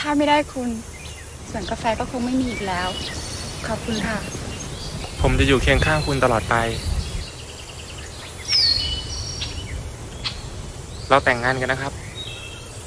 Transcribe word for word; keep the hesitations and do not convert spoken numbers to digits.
ถ้าไม่ได้คุณส่วนกาแฟก็คงไม่มีอีกแล้วขอบคุณค่ะผมจะอยู่เคียงข้างคุณตลอดไป เราแต่งงานกันนะครับ